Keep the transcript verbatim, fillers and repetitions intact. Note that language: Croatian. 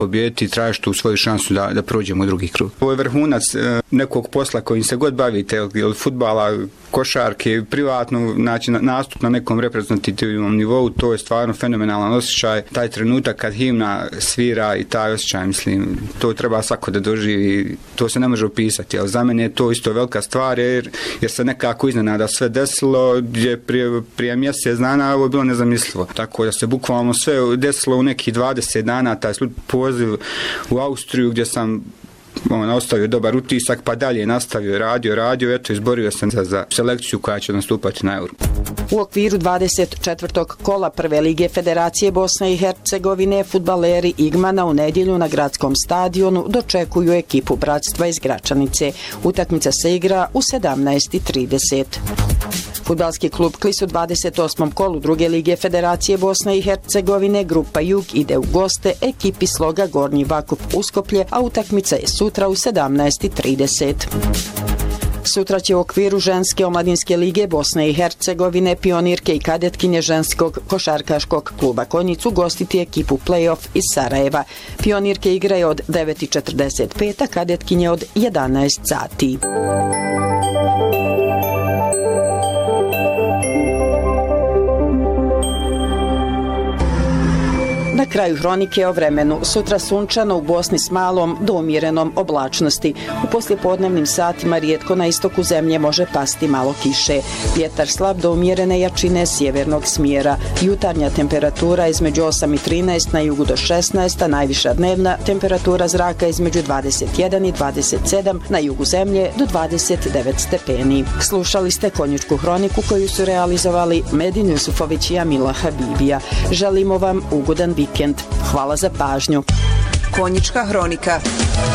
pobijediti i tražiti tu svoju šansu da, da prođemo u drugi krug. Ovo je vrhunac e, nekog posla kojim se god bavite, od fudbala, košarke, privatno, znači nastup na nekom reprezentativnom nivou, to je stvarno fenomenalan osjećaj. Taj trenutak kad himna svira i taj osjećaj, mislim, to treba svako da doživi, to se ne može opisati, ali za mene je to isto velika stvar, jer, jer se nekako iznenada sve desilo, gdje prije, prije mjesec dana ovo je bilo nezamislivo. Tako da se bukvalno sve desilo u nekih dvadeset dana, taj poziv u Austriju gdje sam on ostavio dobar utisak, pa dalje nastavio, radio, radio, eto izborio sam za, za selekciju koja će nastupati na Euro. U okviru dvadeset četvrtog kola Prve lige Federacije Bosne i Hercegovine fudbaleri Igmana u nedjelju na gradskom stadionu dočekuju ekipu Bratstva iz Gračanice. Utakmica se igra u sedamnaest i trideset. Fudbalski klub Klis u dvadeset osmom kolu Druge lige Federacije Bosne i Hercegovine Grupa Jug ide u goste ekipi Sloga Gornji Vakup Uskoplje, a utakmica je sutra u sedamnaest i trideset. Sutra će u okviru ženske omladinske lige Bosne i Hercegovine pionirke i kadetkinje ženskog košarkaškog kluba Konjic ugostiti ekipu Playoff iz Sarajeva. Pionirke igraju od devet i četrdeset pet, a kadetkinje od jedanaest sati. Na kraju hronike o vremenu. Sutra sunčano, u Bosni s malom do umjerenom oblačnosti. U poslijepodnevnim satima rijetko na istoku zemlje može pasti malo kiše. Vjetar slab do umjerene jačine sjevernog smjera. Jutarnja temperatura između osam i trinaest, na jugu do šesnaest, a najviša dnevna temperatura zraka između dvadeset jedan i dvadeset sedam, na jugu zemlje do dvadeset devet stepeni. Slušali ste Konjičku hroniku koju su realizovali Medin Jusufović i Amila Habibija. Želimo vam ugodan vikend. Hvala za pažnju. Konjička hronika.